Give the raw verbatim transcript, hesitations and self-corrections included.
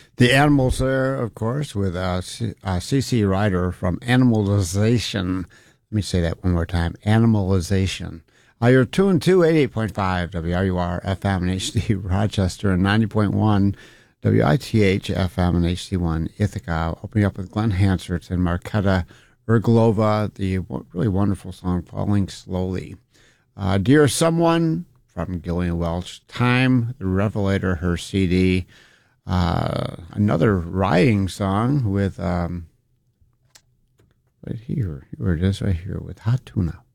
The Animals there, of course, with uh, C- uh, C C Ryder from Animalization. Let me say that one more time. Animalization. Uh, you're tuned to eighty-eight point five W R U R F M and H D Rochester and ninety point one W I T H F M and H D one Ithaca. Opening up with Glenn Hansard and Marketa Erglova, the really wonderful song Falling Slowly. Uh, Dear Someone from Gillian Welch. Time, The Revelator, her C D. Uh, another writing song with, um, right here, here it is right here with Hot Tuna.